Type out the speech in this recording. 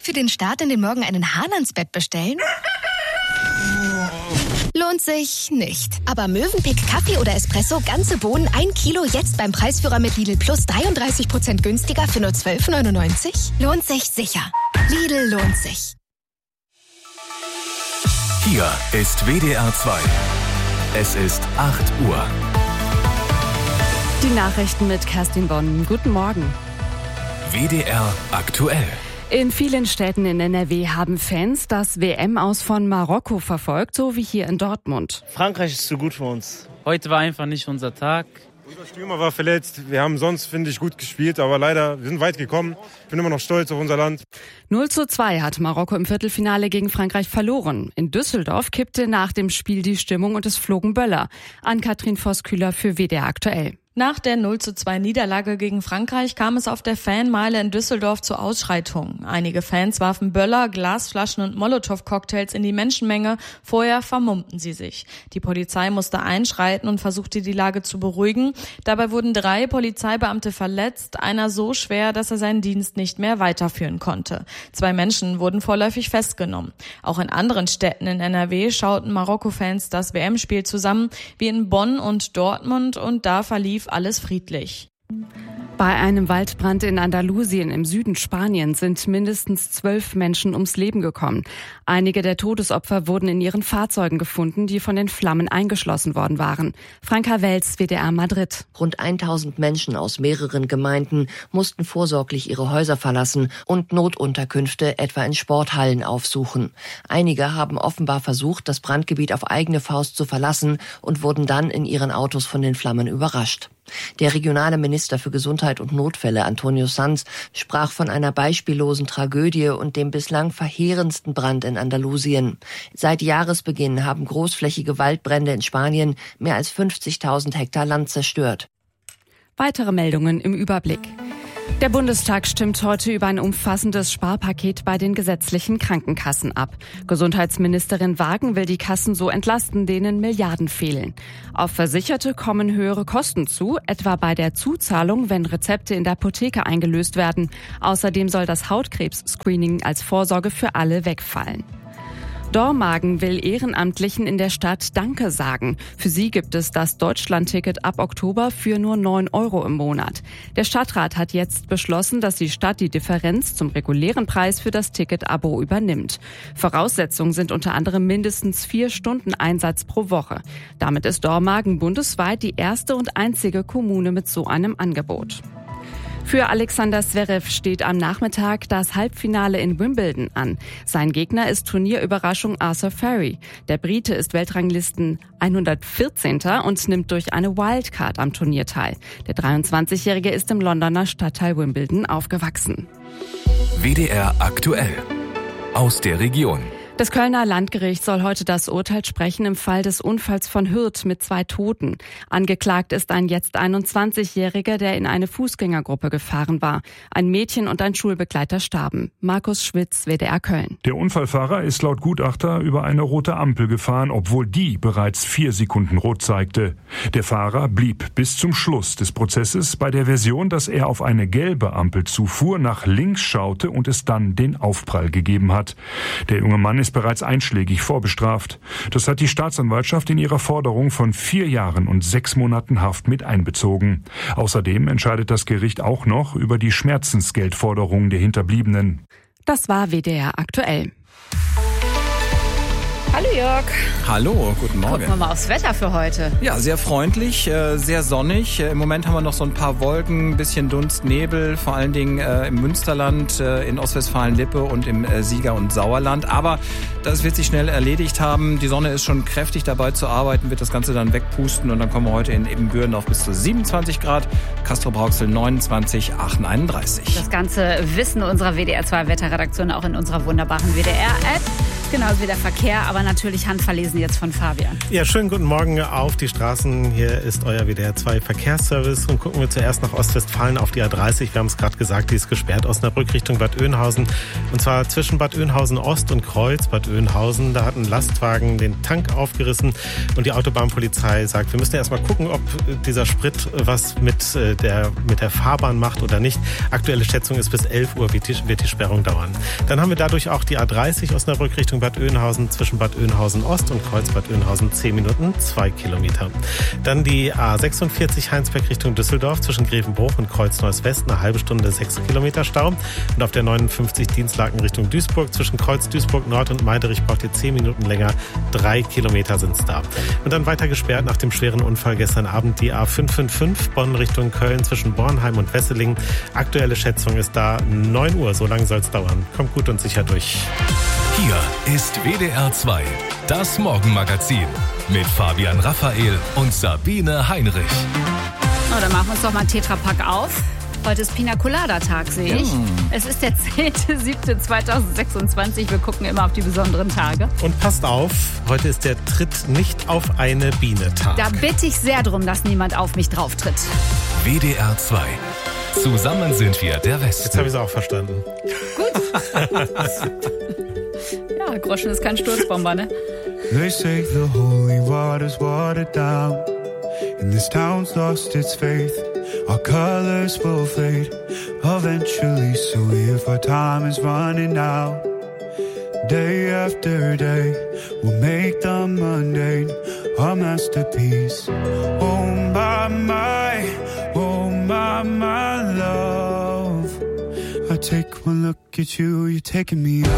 für den Start in den Morgen einen Hahn ans Bett bestellen? Lohnt sich nicht. Aber Mövenpick Kaffee oder Espresso ganze Bohnen 1 Kilo jetzt beim Preisführer mit Lidl Plus 33% günstiger für nur 12,99? Lohnt sich sicher. Lidl lohnt sich. Hier ist WDR 2. Es ist 8 Uhr. Die Nachrichten mit Kerstin Bonn. Guten Morgen. WDR aktuell. In vielen Städten in NRW haben Fans das WM-Aus von Marokko verfolgt, so wie hier in Dortmund. Frankreich ist zu gut für uns. Heute war einfach nicht unser Tag. Unser Stürmer war verletzt. Wir haben sonst, finde ich, gut gespielt, aber leider, wir sind weit gekommen. Ich bin immer noch stolz auf unser Land. 0:2 hat Marokko im Viertelfinale gegen Frankreich verloren. In Düsseldorf kippte nach dem Spiel die Stimmung und es flogen Böller. Ann-Kathrin Voss-Kühler für WDR aktuell. Nach der 0:2 Niederlage gegen Frankreich kam es auf der Fanmeile in Düsseldorf zu Ausschreitungen. Einige Fans warfen Böller, Glasflaschen und Molotow-Cocktails in die Menschenmenge. Vorher vermummten sie sich. Die Polizei musste einschreiten und versuchte, die Lage zu beruhigen. Dabei wurden 3 Polizeibeamte verletzt, einer so schwer, dass er seinen Dienst nicht mehr weiterführen konnte. 2 Menschen wurden vorläufig festgenommen. Auch in anderen Städten in NRW schauten Marokko-Fans das WM-Spiel zusammen, wie in Bonn und Dortmund, und da verlief alles friedlich. Bei einem Waldbrand in Andalusien im Süden Spaniens sind mindestens 12 Menschen ums Leben gekommen. Einige der Todesopfer wurden in ihren Fahrzeugen gefunden, die von den Flammen eingeschlossen worden waren. Franka Welz, WDR Madrid. Rund 1000 Menschen aus mehreren Gemeinden mussten vorsorglich ihre Häuser verlassen und Notunterkünfte etwa in Sporthallen aufsuchen. Einige haben offenbar versucht, das Brandgebiet auf eigene Faust zu verlassen und wurden dann in ihren Autos von den Flammen überrascht. Der regionale Minister für Gesundheit und Notfälle, Antonio Sanz, sprach von einer beispiellosen Tragödie und dem bislang verheerendsten Brand in Andalusien. Seit Jahresbeginn haben großflächige Waldbrände in Spanien mehr als 50.000 Hektar Land zerstört. Weitere Meldungen im Überblick. Der Bundestag stimmt heute über ein umfassendes Sparpaket bei den gesetzlichen Krankenkassen ab. Gesundheitsministerin Wagen will die Kassen so entlasten, denen Milliarden fehlen. Auf Versicherte kommen höhere Kosten zu, etwa bei der Zuzahlung, wenn Rezepte in der Apotheke eingelöst werden. Außerdem soll das Hautkrebs-Screening als Vorsorge für alle wegfallen. Dormagen will Ehrenamtlichen in der Stadt Danke sagen. Für sie gibt es das Deutschlandticket ab Oktober für nur 9 € im Monat. Der Stadtrat hat jetzt beschlossen, dass die Stadt die Differenz zum regulären Preis für das Ticket-Abo übernimmt. Voraussetzungen sind unter anderem mindestens 4 Stunden Einsatz pro Woche. Damit ist Dormagen bundesweit die erste und einzige Kommune mit so einem Angebot. Für Alexander Zverev steht am Nachmittag das Halbfinale in Wimbledon an. Sein Gegner ist Turnierüberraschung Arthur Furry. Der Brite ist Weltranglisten 114. und nimmt durch eine Wildcard am Turnier teil. Der 23-Jährige ist im Londoner Stadtteil Wimbledon aufgewachsen. WDR aktuell. Aus der Region. Das Kölner Landgericht soll heute das Urteil sprechen im Fall des Unfalls von Hürth mit 2 Toten. Angeklagt ist ein jetzt 21-Jähriger, der in eine Fußgängergruppe gefahren war. Ein Mädchen und ein Schulbegleiter starben. Markus Schwitz, WDR Köln. Der Unfallfahrer ist laut Gutachter über eine rote Ampel gefahren, obwohl die bereits 4 Sekunden rot zeigte. Der Fahrer blieb bis zum Schluss des Prozesses bei der Version, dass er auf eine gelbe Ampel zufuhr, nach links schaute und es dann den Aufprall gegeben hat. Der junge Mann ist bereits einschlägig vorbestraft. Das hat die Staatsanwaltschaft in ihrer Forderung von 4 Jahren und 6 Monaten Haft mit einbezogen. Außerdem entscheidet das Gericht auch noch über die Schmerzensgeldforderung der Hinterbliebenen. Das war WDR aktuell. Hallo Jörg. Hallo, guten Morgen. Gucken wir mal aufs Wetter für heute. Ja, sehr freundlich, sehr sonnig. Im Moment haben wir noch so ein paar Wolken, ein bisschen Dunst, Nebel, vor allen Dingen im Münsterland, in Ostwestfalen-Lippe und im Sieger- und Sauerland. Aber das wird sich schnell erledigt haben. Die Sonne ist schon kräftig dabei zu arbeiten, wird das Ganze dann wegpusten und dann kommen wir heute in Ebenbüren auf bis zu 27 Grad, Castrop-Rauxel 29, Aachen 31. Das ganze Wissen unserer WDR 2 Wetterredaktion auch in unserer wunderbaren WDR-App. genauso wie der Verkehr, aber natürlich handverlesen jetzt von Fabian. Ja, schönen guten Morgen auf die Straßen. Hier ist euer WDR 2 Verkehrsservice und gucken wir zuerst nach Ostwestfalen auf die A30. Wir haben es gerade gesagt, die ist gesperrt, Osnabrück Richtung Bad Oeynhausen. Und zwar zwischen Bad Oeynhausen Ost und Kreuz Bad Oeynhausen. Da hat ein Lastwagen den Tank aufgerissen und die Autobahnpolizei sagt, wir müssen erst mal gucken, ob dieser Sprit was mit der Fahrbahn macht oder nicht. Aktuelle Schätzung ist, bis 11 Uhr wird die Sperrung dauern. Dann haben wir dadurch auch die A30 Osnabrück Richtung Bad Oeynhausen zwischen Bad Oeynhausen Ost und Kreuz Bad Oeynhausen 10 Minuten, 2 Kilometer. Dann die A46 Heinsberg Richtung Düsseldorf zwischen Grevenbruch und Kreuz Neuss West, eine halbe Stunde 6 Kilometer Stau. Und auf der 59 Dienstlaken Richtung Duisburg zwischen Kreuz Duisburg Nord und Meiderich braucht ihr 10 Minuten länger, 3 Kilometer sind es da. Und dann weiter gesperrt nach dem schweren Unfall gestern Abend die A555 Bonn Richtung Köln zwischen Bornheim und Wesseling. Aktuelle Schätzung ist da 9 Uhr, so lange soll es dauern. Kommt gut und sicher durch. Hier ist WDR 2, das Morgenmagazin mit Fabian Raphael und Sabine Heinrich. Oh, dann machen wir uns doch mal einen Tetrapack auf. Heute ist Pina Colada Tag, sehe ich. Es ist der 10.07.2026. Wir gucken immer auf die besonderen Tage. Und passt auf, heute ist der Tritt nicht auf eine Biene Tag. Da bitte ich sehr drum, dass niemand auf mich drauf tritt. WDR 2. Zusammen sind wir der Westen. Jetzt habe ich es auch verstanden. Gut. Ja, Groschen ist kein Sturzbomber, ne? They say the holy water's watered down, and this town's lost its faith. Our colors will fade eventually, so if our time is running out, day after day, we'll make the mundane our masterpiece. Oh my love, I take one look at you, you're taking me out.